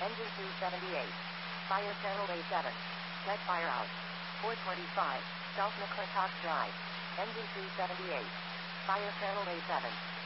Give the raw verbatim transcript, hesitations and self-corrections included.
Engine two seventy-eight. Fire channel A seven. Net fire out. four twenty-five. South McClintock Drive. Engine two seventy-eight. Fire channel A seven.